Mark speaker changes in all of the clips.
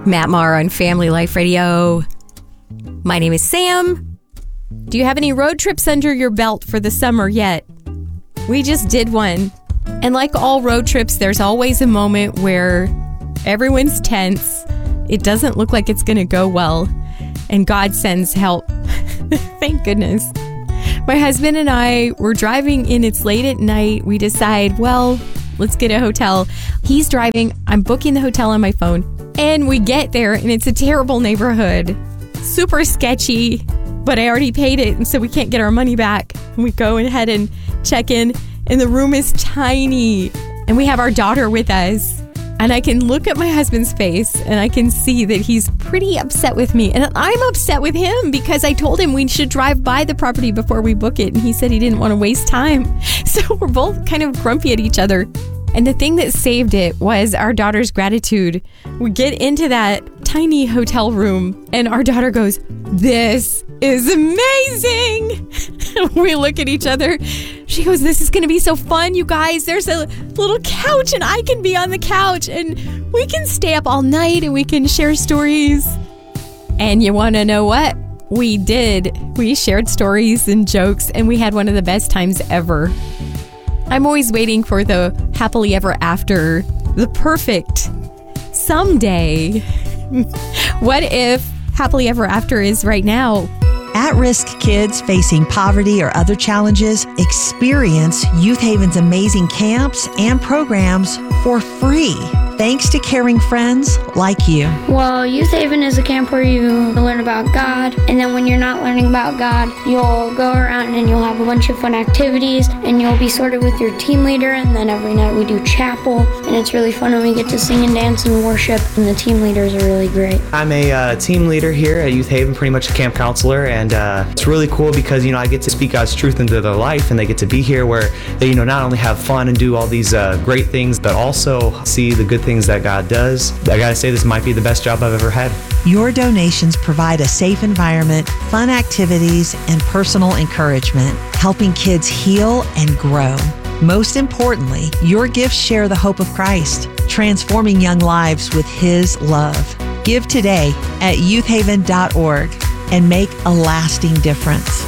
Speaker 1: Matt Maher on Family Life Radio. My name is Sam. Do you have any road trips under your belt for the summer yet? We just did one. And like all road trips, there's always a moment where everyone's tense. It doesn't look like it's going to go well. And God sends help. Thank goodness. My husband and I were driving in. It's late at night. We decide, well, let's get a hotel. He's driving. I'm booking the hotel on my phone. And we get there, and it's a terrible neighborhood. Super sketchy, but I already paid it, and so we can't get our money back. And we go ahead and check in, and the room is tiny. And we have our daughter with us. And I can look at my husband's face, and I can see that he's pretty upset with me. And I'm upset with him because I told him we should drive by the property before we book it. And he said he didn't want to waste time. So we're both kind of grumpy at each other. And the thing that saved it was our daughter's gratitude. We get into that tiny hotel room, and our daughter goes, "This is amazing." We look at each other. She goes, "This is going to be so fun, you guys. There's a little couch, and I can be on the couch, and we can stay up all night, and we can share stories." And you want to know what? We did. We shared stories and jokes, and we had one of the best times ever. I'm always waiting for the happily ever after, the perfect someday. What if happily ever after is right now?
Speaker 2: At-risk kids facing poverty or other challenges experience Youth Haven's amazing camps and programs for free, thanks to caring friends like you.
Speaker 3: Well, Youth Haven is a camp where you learn about God, and then when you're not learning about God, you'll go around and you'll have a bunch of fun activities, and you'll be sorted with your team leader, and then every night we do chapel, and it's really fun when we get to sing and dance and worship, and the team leaders are really great.
Speaker 4: I'm a team leader here at Youth Haven, pretty much a camp counselor, and it's really cool because, I get to speak God's truth into their life, and they get to be here where they, not only have fun and do all these great things, but also see the good things that God does. I gotta say, this might be the best job I've ever had.
Speaker 2: Your donations provide a safe environment, fun activities, and personal encouragement, helping kids heal and grow. Most importantly, your gifts share the hope of Christ, transforming young lives with His love. Give today at youthhaven.org and make a lasting difference.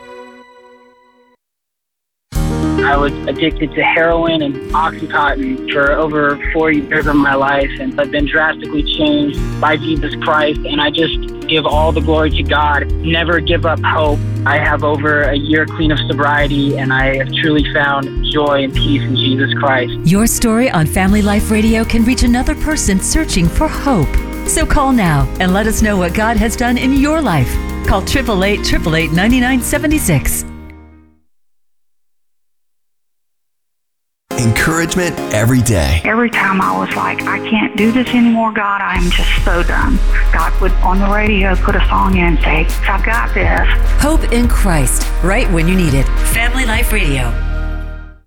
Speaker 5: I was addicted to heroin and Oxycontin for over 4 years of my life, and I've been drastically changed by Jesus Christ, and I just give all the glory to God. Never give up hope. I have over a year clean of sobriety, and I have truly found joy and peace in Jesus Christ.
Speaker 6: Your story on Family Life Radio can reach another person searching for hope. So call now and let us know what God has done in your life. Call 888-888-9976.
Speaker 7: Encouragement every day.
Speaker 8: Every time I was like, I can't do this anymore, God, I'm just so done. God would, on the radio, put a song in and say, I've got this.
Speaker 6: Hope in Christ, right when you need it. Family Life Radio.